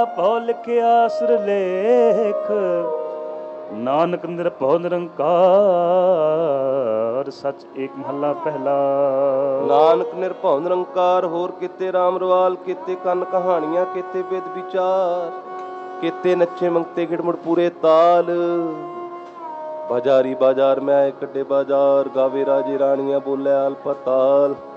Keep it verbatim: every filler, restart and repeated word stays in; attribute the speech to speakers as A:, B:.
A: ਭਉ ਲਿਖਿਆ ਸੁਰ ਲੇਖ, ਨਾਨਕ ਨਿਰਭਉ ਨਿਰੰਕਾਰ, ਸਚ ਏਕ ਮਹੱਲਾ ਪਹਿਲਾ।
B: ਨਾਨਕ ਨਿਰਭਉ ਨਿਰੰਕਾਰ, ਹੋਰ ਕਿਤੇ ਰਾਮ ਰਵਾਲ, ਕਿਤੇ ਕੰਨ ਕਹਾਣੀਆਂ, ਕਿਤੇ ਬਿਦ ਵਿਚਾਰ, ਕਿਤੇ ਨੱਚੇ ਮੰਗਤੇ ਗਿੜਮੁੜ ਪੂਰੇ ਤਾਲ। ਬਾਜ਼ਾਰੀ ਬਾਜ਼ਾਰ ਮੈਂ ਆਏ ਕੱਢੇ ਬਾਜ਼ਾਰ, ਗਾਵੇ ਰਾਜੇ ਰਾਣੀਆਂ ਬੋਲੇ ਆਲ ਪਤਾਲ।